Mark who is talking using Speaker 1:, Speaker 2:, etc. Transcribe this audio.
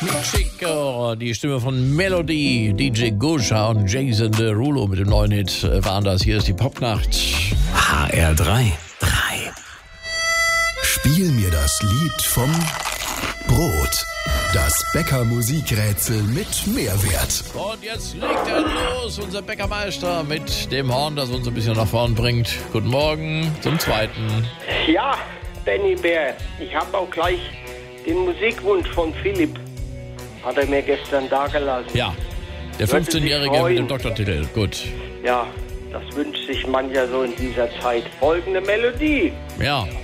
Speaker 1: Chico, die Stimme von Melody, DJ Gusha und Jason Derulo mit dem neuen Hit waren das. Hier ist die Popnacht.
Speaker 2: HR3.
Speaker 3: Spiel mir das Lied vom Brot. Das Bäcker-Musikrätsel mit Mehrwert.
Speaker 1: Und jetzt legt er los, unser Bäckermeister mit dem Horn, das uns ein bisschen nach vorn bringt. Guten Morgen zum zweiten.
Speaker 4: Ja, Benny Bär, ich habe auch gleich den Musikwunsch von Philipp. Hat er mir gestern dagelassen.
Speaker 1: Ja, der
Speaker 4: Würde sich
Speaker 1: 15-Jährige
Speaker 4: freuen.
Speaker 1: mit dem Doktortitel. Gut.
Speaker 4: Ja, das wünscht sich mancher so in dieser Zeit. Folgende Melodie.
Speaker 1: Ja.